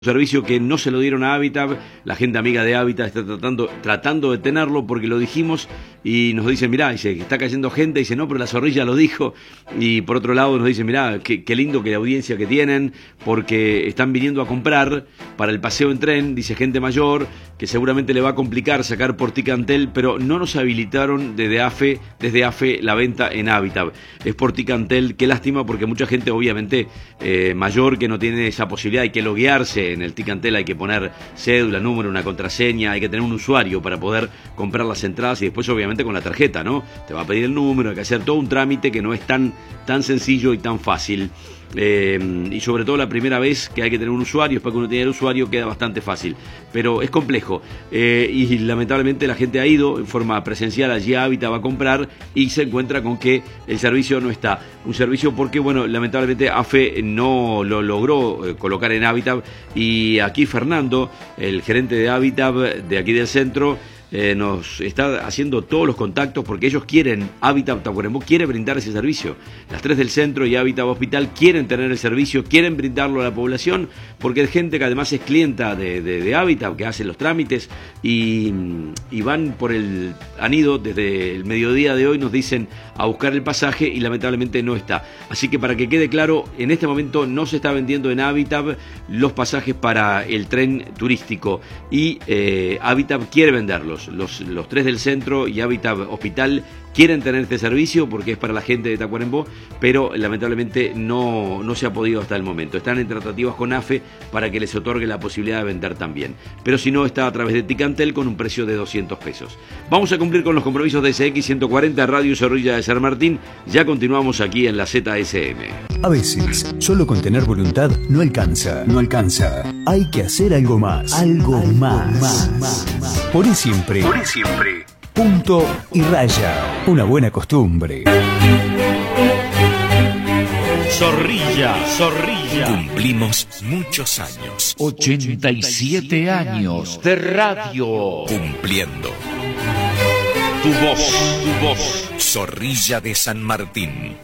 Servicio que no se lo dieron a Habitat, la gente amiga de Habitat está tratando de tenerlo porque lo dijimos y nos dicen, mirá, dice que está cayendo gente, dice, no, pero la zorrilla lo dijo, y por otro lado nos dicen, mirá, qué lindo que la audiencia que tienen, porque están viniendo a comprar para el paseo en tren, dice gente mayor, que seguramente le va a complicar sacar por Ticantel, pero no nos habilitaron desde AFE la venta en Habitat, es por Ticantel, qué lástima porque mucha gente obviamente mayor que no tiene esa posibilidad, hay que loguearse en el Ticantel, hay que poner cédula, número, una contraseña, hay que tener un usuario para poder comprar las entradas y después obviamente con la tarjeta, ¿no? Te va a pedir el número, hay que hacer todo un trámite que no es tan sencillo y tan fácil. Y sobre todo la primera vez que hay que tener un usuario, después que uno tiene el usuario queda bastante fácil, pero es complejo y lamentablemente la gente ha ido en forma presencial allí a Habitat, va a comprar y se encuentra con que el servicio no está, un servicio porque bueno, lamentablemente AFE no lo logró colocar en Habitat, y aquí Fernando, el gerente de Habitat de aquí del centro, nos está haciendo todos los contactos porque ellos quieren, Habitat Tacuarembó quiere brindar ese servicio. Las 3 del centro y Habitat Hospital quieren tener el servicio, quieren brindarlo a la población, porque hay gente que además es clienta de Habitat, que hace los trámites y van han ido desde el mediodía de hoy, nos dicen, a buscar el pasaje y lamentablemente no está. Así que para que quede claro, en este momento no se está vendiendo en Habitat los pasajes para el tren turístico y Habitat quiere venderlos. Los 3 del centro y Habitat Hospital quieren tener este servicio porque es para la gente de Tacuarembó, pero lamentablemente no se ha podido hasta el momento. Están en tratativas con AFE para que les otorgue la posibilidad de vender también. Pero si no, está a través de Ticantel con un precio de 200 pesos. Vamos a cumplir con los compromisos de SX 140 Radio Zorrilla de San Martín. Ya continuamos aquí en la ZSM. A veces, solo con tener voluntad no alcanza. Hay que hacer algo más. Algo más. Por ahí siempre. Punto y raya. Una buena costumbre. Zorrilla. Cumplimos muchos años. 87 años de radio. Cumpliendo. Tu voz. Zorrilla de San Martín.